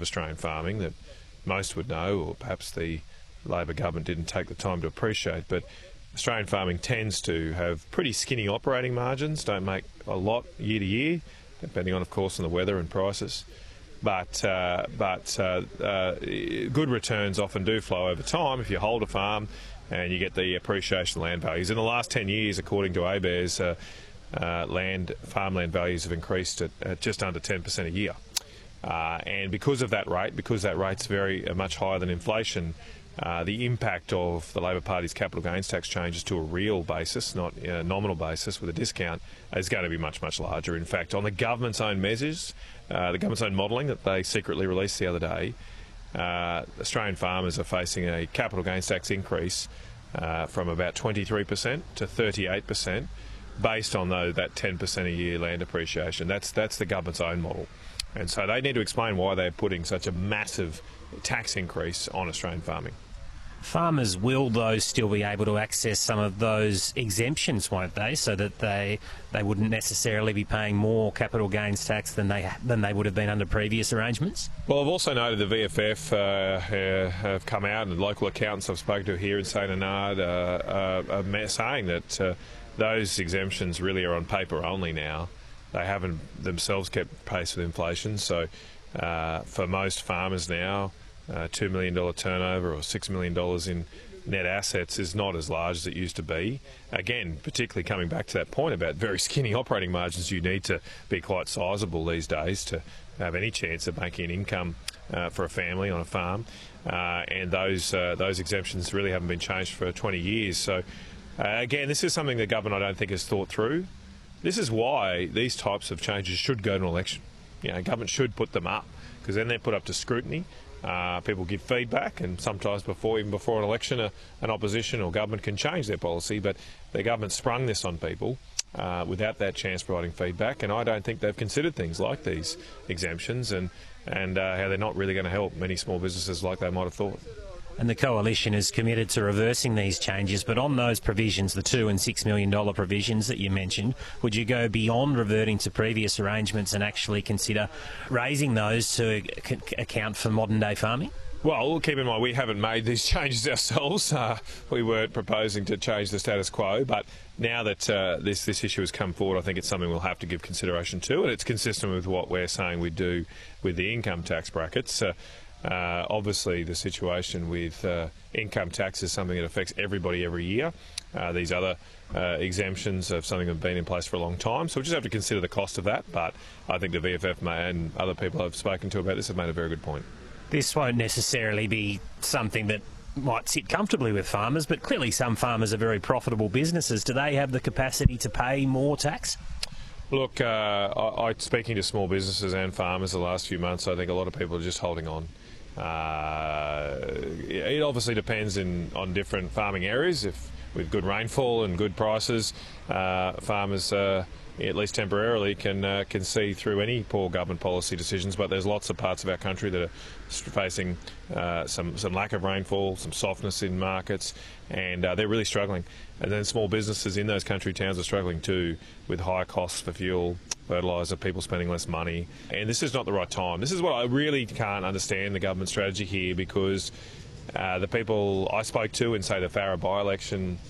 Australian farming that most would know, or perhaps the Labor government didn't take the time to appreciate. But Australian farming tends to have pretty skinny operating margins, don't make a lot year to year, depending on, of course, on the weather and prices. But good returns often do flow over time if you hold a farm and you get the appreciation of land values. In the last 10 years, according to ABARES, farmland values have increased at just under 10% a year. And because of that rate, because that rate's very much higher than inflation, the impact of the Labor Party's capital gains tax changes to a real basis, not a nominal basis with a discount, is going to be much, much larger. In fact, on the government's own measures, the government's own modelling that they secretly released the other day, Australian farmers are facing a capital gains tax increase from about 23% to 38% based on that 10% a year land appreciation. That's the government's own model. And so they need to explain why they're putting such a massive tax increase on Australian farming. Farmers will, though, still be able to access some of those exemptions, won't they, so that they wouldn't necessarily be paying more capital gains tax than they would have been under previous arrangements? Well, I've also noted the VFF have come out, and local accountants I've spoken to here in St Bernard are saying that those exemptions really are on paper only now. They haven't themselves kept pace with inflation, so for most farmers now, $2 million turnover or $6 million in net assets is not as large as it used to be. Again, particularly coming back to that point about very skinny operating margins, you need to be quite sizable these days to have any chance of making an income for a family on a farm. And those exemptions really haven't been changed for 20 years. So again, this is something the government I don't think has thought through. This is why these types of changes should go to an election. Government should put them up, because then they're put up to scrutiny. People give feedback, and sometimes even before an election, an opposition or government can change their policy. But the government sprung this on people without that chance providing feedback, and I don't think they've considered things like these exemptions and how they're not really going to help many small businesses like they might have thought. And the Coalition is committed to reversing these changes, but on those provisions, the $2 and $6 million provisions that you mentioned, would you go beyond reverting to previous arrangements and actually consider raising those to account for modern day farming? Well, keep in mind, we haven't made these changes ourselves. We weren't proposing to change the status quo, but now that this issue has come forward, I think it's something we'll have to give consideration to, and it's consistent with what we're saying we do with the income tax brackets. Obviously, the situation with income tax is something that affects everybody every year. These other exemptions are something that have been in place for a long time, so we just have to consider the cost of that. But I think the VFF and other people I've spoken to about this have made a very good point. This won't necessarily be something that might sit comfortably with farmers, but clearly some farmers are very profitable businesses. Do they have the capacity to pay more tax? Look, speaking to small businesses and farmers the last few months, I think a lot of people are just holding on. It obviously depends on different farming areas. If with good rainfall and good prices, farmers, at least temporarily, can see through any poor government policy decisions. But there's lots of parts of our country that are facing some lack of rainfall, some softness in markets, and they're really struggling. And then small businesses in those country towns are struggling too, with higher costs for fuel, fertiliser, people spending less money. And this is not the right time. This is what I really can't understand the government strategy here, because the people I spoke to in, say, the Farrer by-election